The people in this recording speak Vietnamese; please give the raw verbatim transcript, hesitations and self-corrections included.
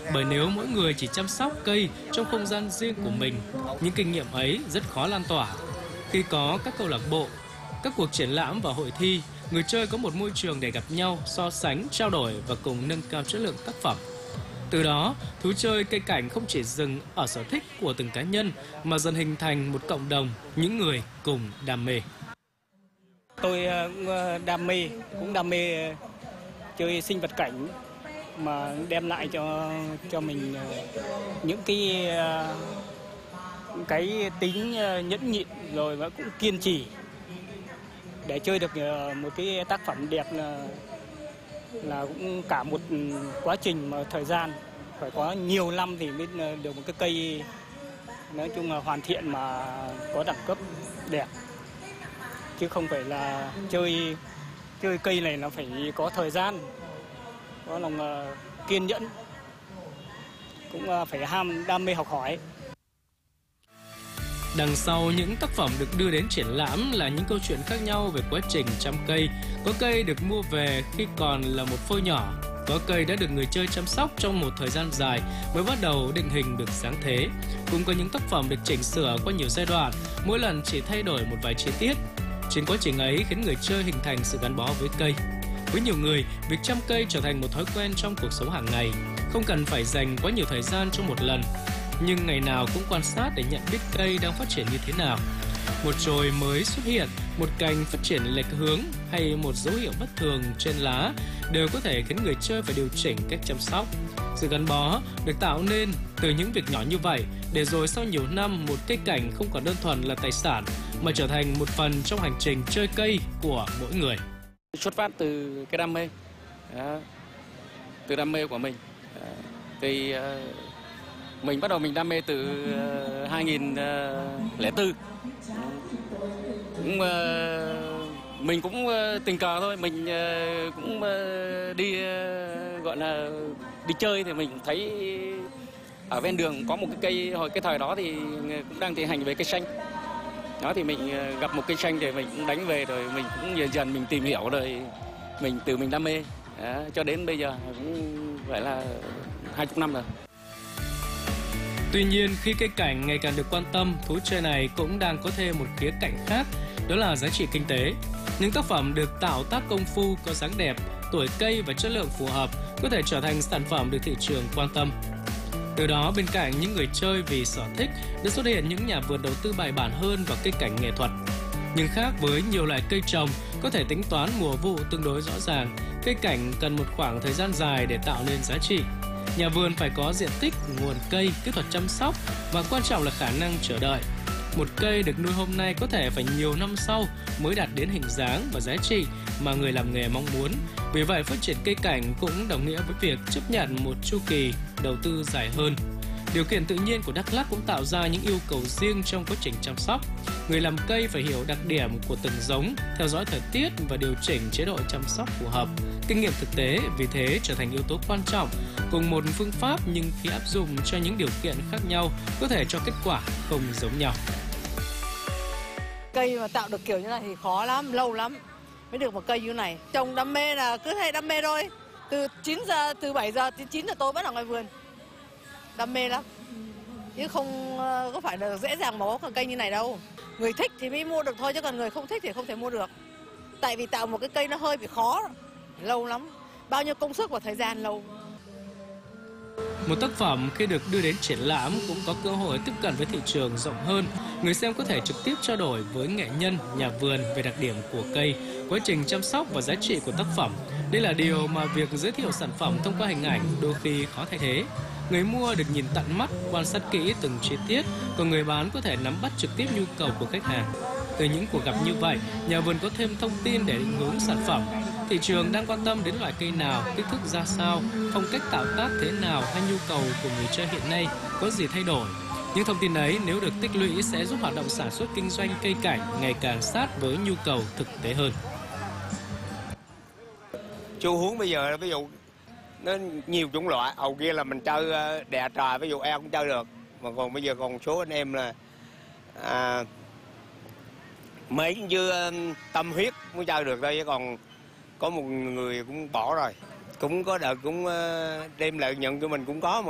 Bởi nếu mỗi người chỉ chăm sóc cây trong không gian riêng của mình, những kinh nghiệm ấy rất khó lan tỏa. Khi có các câu lạc bộ, các cuộc triển lãm và hội thi, người chơi có một môi trường để gặp nhau, so sánh, trao đổi và cùng nâng cao chất lượng tác phẩm. Từ đó, thú chơi cây cảnh không chỉ dừng ở sở thích của từng cá nhân mà dần hình thành một cộng đồng, những người cùng đam mê. Tôi đam mê, cũng đam mê chơi sinh vật cảnh mà đem lại cho cho mình những cái cái tính nhẫn nhịn rồi và cũng kiên trì để chơi được một cái tác phẩm đẹp là là cũng cả một quá trình mà thời gian phải có nhiều năm thì mới được một cái cây nói chung là hoàn thiện mà có đẳng cấp đẹp, chứ không phải là chơi chơi cây này là phải có thời gian, có lòng kiên nhẫn, cũng phải ham đam mê học hỏi. Đằng sau những tác phẩm được đưa đến triển lãm là những câu chuyện khác nhau về quá trình chăm cây. Có cây được mua về khi còn là một phôi nhỏ, có cây đã được người chơi chăm sóc trong một thời gian dài mới bắt đầu định hình được dáng thế. Cũng có những tác phẩm được chỉnh sửa qua nhiều giai đoạn, mỗi lần chỉ thay đổi một vài chi tiết. Trên quá trình ấy khiến người chơi hình thành sự gắn bó với cây. Với nhiều người, việc chăm cây trở thành một thói quen trong cuộc sống hàng ngày, không cần phải dành quá nhiều thời gian trong một lần, nhưng ngày nào cũng quan sát để nhận biết cây đang phát triển như thế nào. Một chồi mới xuất hiện, một cành phát triển lệch hướng hay một dấu hiệu bất thường trên lá đều có thể khiến người chơi phải điều chỉnh cách chăm sóc. Sự gắn bó được tạo nên từ những việc nhỏ như vậy, để rồi sau nhiều năm một cây cảnh không còn đơn thuần là tài sản mà trở thành một phần trong hành trình chơi cây của mỗi người. Xuất phát từ cái đam mê, đó, từ đam mê của mình. Đó, thì uh, mình bắt đầu mình đam mê từ uh, hai nghìn lẻ bốn. Cũng, uh, mình cũng uh, tình cờ thôi, mình uh, cũng uh, đi uh, gọi là đi chơi thì mình thấy ở ven đường có một cái cây, hồi cái thời đó thì cũng đang tiến hành về cây xanh. Đó thì mình uh, gặp một cây xanh thì mình cũng đánh về, rồi mình cũng dần dần mình tìm hiểu, rồi mình từ mình đam mê. Đó, cho đến bây giờ cũng phải là hai mươi năm rồi. Tuy nhiên, khi cây cảnh ngày càng được quan tâm, thú chơi này cũng đang có thêm một khía cạnh khác, đó là giá trị kinh tế. Những tác phẩm được tạo tác công phu, có dáng đẹp, tuổi cây và chất lượng phù hợp có thể trở thành sản phẩm được thị trường quan tâm. Từ đó, bên cạnh những người chơi vì sở thích, đã xuất hiện những nhà vườn đầu tư bài bản hơn vào cây cảnh nghệ thuật. Nhưng khác với nhiều loại cây trồng có thể tính toán mùa vụ tương đối rõ ràng, cây cảnh cần một khoảng thời gian dài để tạo nên giá trị. Nhà vườn phải có diện tích, nguồn cây, kỹ thuật chăm sóc và quan trọng là khả năng chờ đợi. Một cây được nuôi hôm nay có thể phải nhiều năm sau mới đạt đến hình dáng và giá trị mà người làm nghề mong muốn. Vì vậy, phát triển cây cảnh cũng đồng nghĩa với việc chấp nhận một chu kỳ đầu tư dài hơn. Điều kiện tự nhiên của Đắk Lắk cũng tạo ra những yêu cầu riêng trong quá trình chăm sóc. Người làm cây phải hiểu đặc điểm của từng giống, theo dõi thời tiết và điều chỉnh chế độ chăm sóc phù hợp. Kinh nghiệm thực tế vì thế trở thành yếu tố quan trọng. Cùng một phương pháp nhưng khi áp dụng cho những điều kiện khác nhau có thể cho kết quả không giống nhau. Cây mà tạo được kiểu như này thì khó lắm, lâu lắm mới được một cây như này. Trồng đam mê là cứ hay đam mê thôi. Từ chín giờ, từ bảy giờ đến chín giờ tối vẫn ở ngoài vườn. Đam mê lắm. Chứ không có phải là dễ dàng mà có cây như này đâu. Người thích thì mới mua được thôi, chứ còn người không thích thì không thể mua được. Tại vì tạo một cái cây nó hơi bị khó, lâu lắm. Bao nhiêu công sức và thời gian lâu. Một tác phẩm khi được đưa đến triển lãm cũng có cơ hội tiếp cận với thị trường rộng hơn. Người xem có thể trực tiếp trao đổi với nghệ nhân, nhà vườn về đặc điểm của cây, quá trình chăm sóc và giá trị của tác phẩm. Đây là điều mà việc giới thiệu sản phẩm thông qua hình ảnh đôi khi khó thay thế. Người mua được nhìn tận mắt, quan sát kỹ từng chi tiết, còn người bán có thể nắm bắt trực tiếp nhu cầu của khách hàng. Từ những cuộc gặp như vậy, nhà vườn có thêm thông tin để định hướng sản phẩm. Thị trường đang quan tâm đến loại cây nào, kích thước ra sao, phong cách tạo tác thế nào hay nhu cầu của người chơi hiện nay có gì thay đổi. Những thông tin ấy nếu được tích lũy sẽ giúp hoạt động sản xuất kinh doanh cây cảnh ngày càng sát với nhu cầu thực tế hơn. Xu hướng bây giờ ví dụ nó nhiều chủng loại, hầu kia là mình chơi đè trà, ví dụ eo cũng chơi được, mà còn bây giờ còn số anh em là à, mấy như tâm huyết mới chơi được thôi, chứ còn có một người cũng bỏ rồi, cũng có đợt cũng đem lợi nhuận cho mình cũng có.